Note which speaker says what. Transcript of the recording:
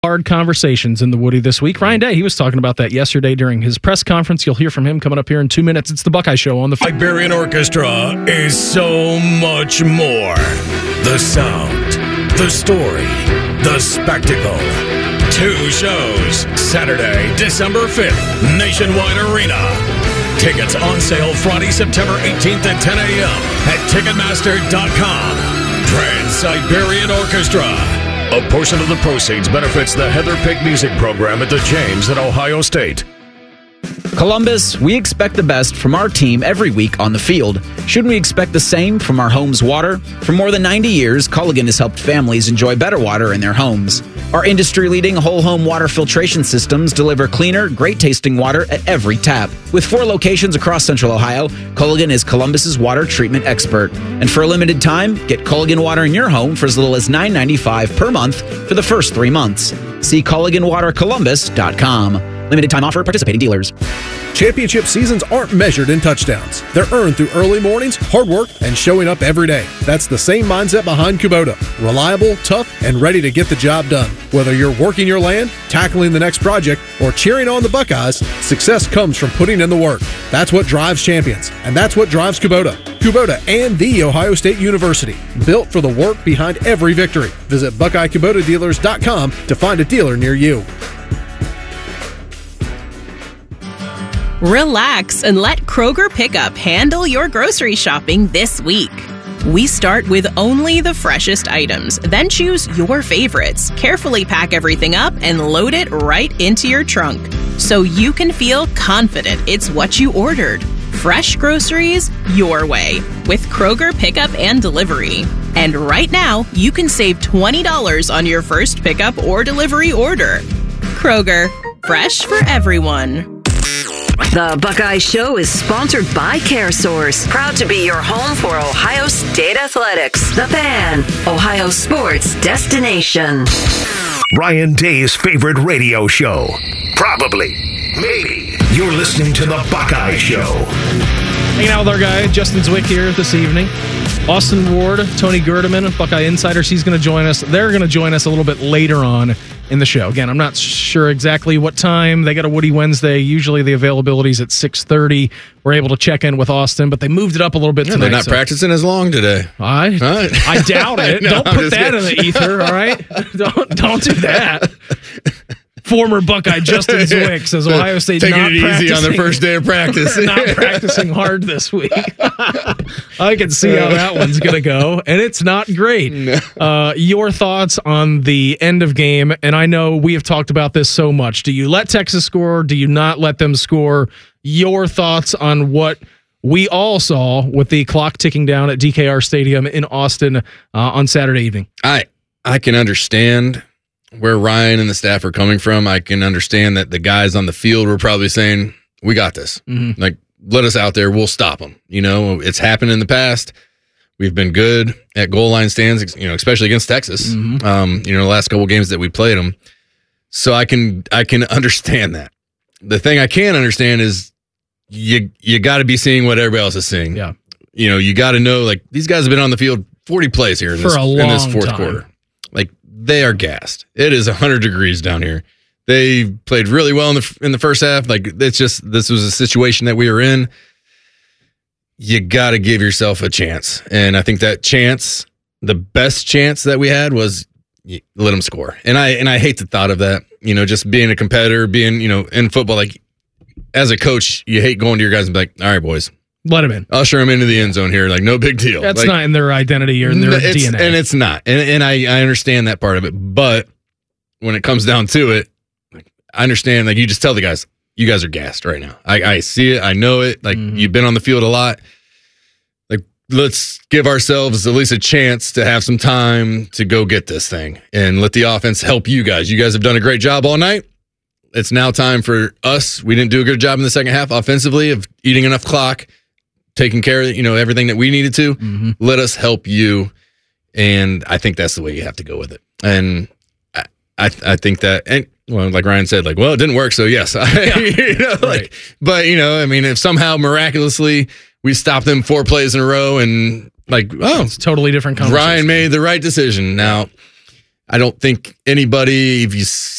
Speaker 1: Hard conversations in the Woody this week. Ryan Day, he was talking about that yesterday during his press conference. You'll hear from him coming up here in 2 minutes. It's the Buckeye Show on the
Speaker 2: Siberian Orchestra is so much more. The sound, the story, the spectacle. 2 shows, Saturday, December 5th, Nationwide Arena. Tickets on sale Friday, September 18th at 10 a.m. at Ticketmaster.com. Trans-Siberian Orchestra. A portion of the proceeds benefits the Heather Pick Music Program at the James at Ohio State.
Speaker 3: Columbus, we expect the best from our team every week on the field. Shouldn't we expect the same from our home's water? For more than 90 years, Culligan has helped families enjoy better water in their homes. Our industry-leading whole-home water filtration systems deliver cleaner, great-tasting water at every tap. With 4 locations across Central Ohio, Culligan is Columbus's water treatment expert. And for a limited time, get Culligan water in your home for as little as $9.95 per month for the first 3 months. See CulliganWaterColumbus.com. Limited time offer, participating dealers.
Speaker 4: Championship seasons aren't measured in touchdowns. They're earned through early mornings, hard work, and showing up every day. That's the same mindset behind Kubota. Reliable, tough, and ready to get the job done. Whether you're working your land, tackling the next project, or cheering on the Buckeyes, success comes from putting in the work. That's what drives champions, and that's what drives Kubota. Kubota and The Ohio State University, built for the work behind every victory. Visit BuckeyeKubotaDealers.com to find a dealer near you.
Speaker 5: Relax and let Kroger Pickup handle your grocery shopping this week. We start with only the freshest items, then choose your favorites, carefully pack everything up, and load it right into your trunk so you can feel confident it's what you ordered. Fresh groceries your way with Kroger Pickup and Delivery. And right now, you can save $20 on your first pickup or delivery order. Kroger, fresh for everyone.
Speaker 6: The Buckeye Show is sponsored by CareSource, proud to be your home for Ohio State Athletics. The Fan, Ohio sports destination.
Speaker 2: Ryan Day's favorite radio show. Probably. Maybe. You're listening to The Buckeye Show.
Speaker 1: Hanging out with our guy, Justin Zwick, here this evening. Austin Ward, Tony Gerdeman, Buckeye Insiders, he's going to join us. They're going to join us a little bit later on in the show. Again, I'm not sure exactly what time. They got a Woody Wednesday. Usually the availability is at 6:30. We're able to check in with Austin, but they moved it up a little bit today.
Speaker 7: They're not practicing as long today.
Speaker 1: I doubt it.
Speaker 7: No,
Speaker 1: don't put that in the ether, all right? Don't do that. Former Buckeye Justin Zwick says Ohio State
Speaker 7: taking
Speaker 1: not
Speaker 7: it easy on their first day of practice.
Speaker 1: Not practicing hard this week. I can see how that one's going to go, and it's not great. No. Your thoughts on the end of game, and I know we have talked about this so much. Do you let Texas score? Do you not let them score? Your thoughts on what we all saw with the clock ticking down at DKR Stadium in Austin on Saturday evening?
Speaker 7: I can understand where Ryan and the staff are coming from. I can understand that the guys on the field were probably saying, we got this. Mm-hmm. Like, let us out there. We'll stop them. You know, it's happened in the past. We've been good at goal line stands, you know, especially against Texas, the last couple games that we played them. So I can understand that. The thing I can't understand is you got to be seeing what everybody else is seeing.
Speaker 1: Yeah.
Speaker 7: You know, you got to know, like, these guys have been on the field 40 plays here in this fourth quarter. Like, they are gassed. It is 100 degrees down here. They played really well in the first half. Like, it's just, this was a situation that we were in. You got to give yourself a chance. And I think that chance, the best chance that we had was let them score. And I hate the thought of that, you know, just being a competitor, being, you know, in football, like, as a coach, you hate going to your guys and be like, all right, boys,
Speaker 1: let him in.
Speaker 7: Usher him into the end zone here. Like, no big deal.
Speaker 1: That's
Speaker 7: like,
Speaker 1: not in their identity or in their DNA.
Speaker 7: And it's not. And I understand that part of it. But when it comes down to it, like, I understand, like, you just tell the guys, you guys are gassed right now. I see it. I know it. Like, you've been on the field a lot. Like, let's give ourselves at least a chance to have some time to go get this thing and let the offense help you guys. You guys have done a great job all night. It's now time for us. We didn't do a good job in the second half offensively of eating enough clock, taking care of, you know, everything that we needed to. Let us help you. And I think that's the way you have to go with it. And I think that, and well, like Ryan said, like, well, it didn't work. So yes, you know, like, but you know, I mean, if somehow miraculously we stopped them 4 plays in a row and like, oh,
Speaker 1: it's a totally different conversation.
Speaker 7: Ryan made the right decision. Now, I don't think anybody, if you